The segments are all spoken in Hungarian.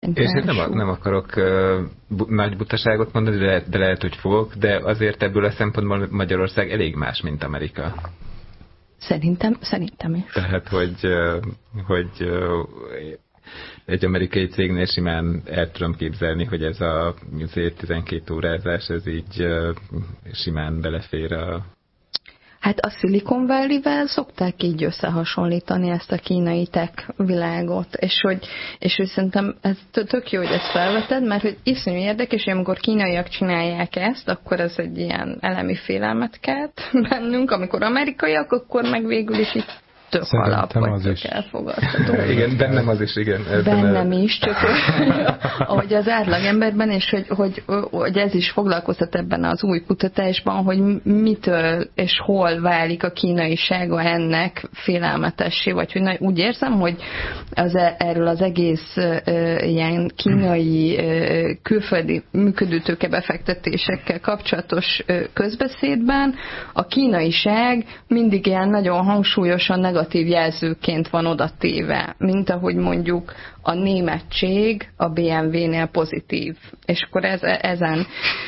És én nem akarok nagy butaságot mondani, de lehet, hogy fogok, de azért ebből a szempontból Magyarország elég más, mint Amerika. Szerintem is. Tehát, hogy egy amerikai cégnél simán el tudom képzelni, hogy ez a 12 órázás, ez így simán belefér a... Hát a Silicon Valley-vel szokták így összehasonlítani ezt a kínai tech világot, és hogy szerintem ez tök jó, hogy ezt felveted, mert hogy iszonyú érdekes, hogy amikor kínaiak csinálják ezt, akkor ez egy ilyen elemi félelmet kelt bennünk, amikor amerikaiak, akkor meg végül is itt tök alap, vagy tök elfogadható. Igen, bennem az is, igen. Bennem is, csak ahogy az átlagemberben, és hogy ez is foglalkoztat ebben az új kutatásban, hogy mitől és hol válik a kínaisága ennek félelmetessé, vagy hogy úgy érzem, hogy erről az egész ilyen kínai külföldi működőtőke befektetésekkel kapcsolatos közbeszédben a kínaiság mindig ilyen nagyon hangsúlyosan negatív jelzőként van odatéve, mint ahogy mondjuk a németség a BMW-nél pozitív. És akkor ezen...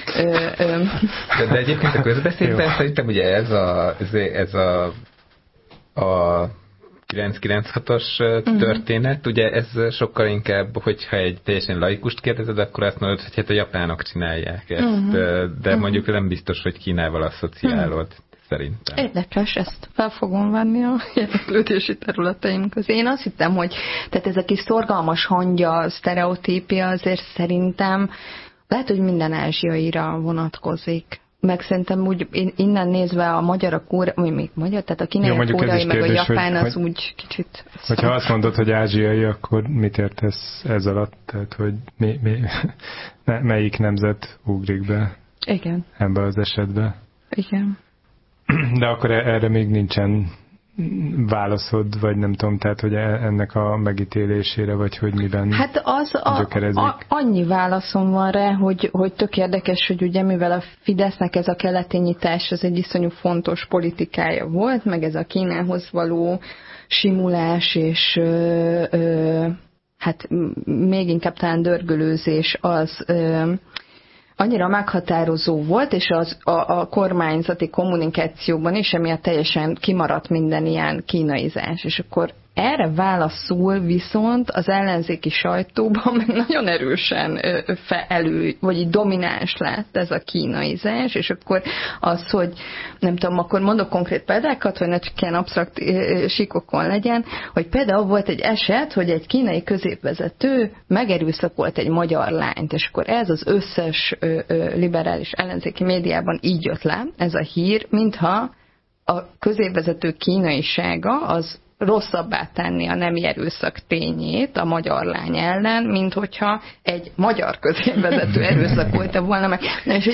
De egyébként a közbeszédben szerintem ugye ez a 996-os történet, ugye ez sokkal inkább, hogyha egy teljesen laikust kérdezed, akkor azt mondod, hogy hát a japánok csinálják ezt, de mondjuk nem biztos, hogy Kínával asszociálod. Szerintem. Érdekes, ezt fel fogom venni a érdeklődési területeim közé. Én azt hittem, hogy tehát ez a kis szorgalmas hangya, sztereotípia azért szerintem lehet, hogy minden ázsiaira vonatkozik. Meg szerintem úgy innen nézve a magyar, tehát a kínai, kórai, meg a japán az úgy kicsit... Hogyha azt mondod, hogy ázsiai, akkor mit értesz ez alatt? Tehát, hogy melyik nemzet ugrik be? Igen. Ebben az esetben? Igen. De akkor erre még nincsen válaszod, vagy nem tudom, tehát, hogy ennek a megítélésére, vagy hogy miben hát gyökerezik? Annyi válaszom van rá, hogy tök érdekes, hogy ugye mivel a Fidesznek ez a keleti nyitás, ez egy iszonyú fontos politikája volt, meg ez a Kínához való simulás, és hát még inkább talán dörgölőzés az annyira meghatározó volt, és a kormányzati kommunikációban is emiatt teljesen kimaradt minden ilyen kínaizás. És akkor erre válaszul viszont az ellenzéki sajtóban meg nagyon erősen vagy domináns lett ez a kínaizás, és akkor az, hogy nem tudom, akkor mondok konkrét példákat, hogy ne csak ilyen absztrakt síkokon legyen, hogy például volt egy eset, hogy egy kínai középvezető megerőszakolt egy magyar lányt, és akkor ez az összes liberális ellenzéki médiában így jött le, ez a hír, mintha a középvezető kínaisága az rosszabbá tenni a nemi erőszak tényét a magyar lány ellen, mint hogyha egy magyar középvezető erőszakolta volna meg. Na, és hogy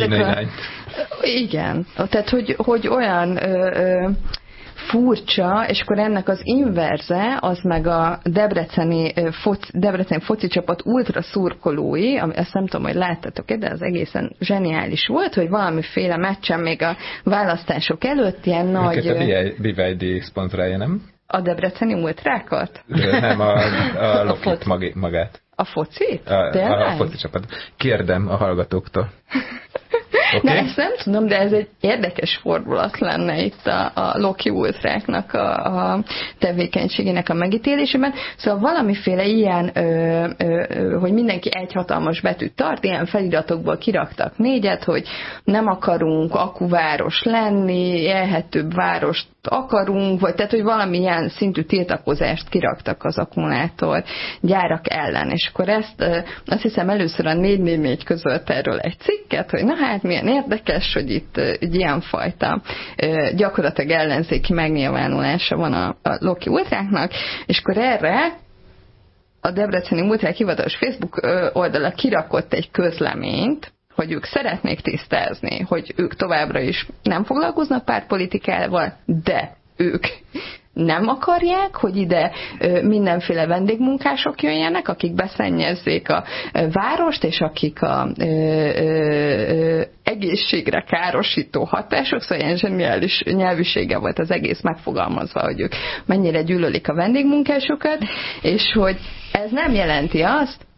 igen. Tehát, hogy olyan furcsa, és akkor ennek az inverze, az meg a debreceni foci csapat ultra szurkolói, ezt nem tudom, hogy láttatok-e, de az egészen zseniális volt, hogy valamiféle meccsen még a választások előtt ilyen nagy... A BYD szponzorálja, nem? A debreceni ultrákat? Nem, a Lokit magát. A focit? A foci csapat. Kérdem a hallgatóktól. Okay. Na, ezt nem tudom, de ez egy érdekes fordulat lenne itt a Loki ultráknak a tevékenységének a megítélésében. Szóval valamiféle ilyen, hogy mindenki egy hatalmas betűt tart, ilyen feliratokból kiraktak 4, hogy nem akarunk akuváros lenni, élhetőbb várost akarunk, vagy tehát, hogy valamilyen szintű tiltakozást kiraktak az akkumulátor gyárak ellen. És akkor ezt azt hiszem először a 444 közölt erről egy cikket, hogy na hát milyen érdekes, hogy itt egy ilyenfajta gyakorlatilag ellenzéki megnyilvánulása van a Loki ultráknak, és akkor erre a debreceni ultrák hivatalos Facebook oldala kirakott egy közleményt, hogy ők szeretnék tisztázni, hogy ők továbbra is nem foglalkoznak pártpolitikával, de ők nem akarják, hogy ide mindenféle vendégmunkások jöjjenek, akik beszennyezzék a várost, és akik a egészségre károsító hatások, szóval ilyen zseniális nyelvisége volt az egész megfogalmazva, hogy ők mennyire gyűlölik a vendégmunkásokat, és hogy ez nem jelenti azt,